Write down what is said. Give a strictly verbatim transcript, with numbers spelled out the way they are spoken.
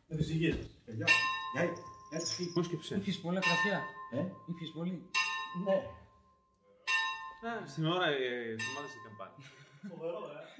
Με τις υγείες σας. Παιδιά, έτσι. Πώς σκέψε. Ήπιες πολλά κρασιά. Ε? Ήπιες πολύ. Ναι. Στην ώρα θυμάται στην καμπάνια. Φοβερό, ε.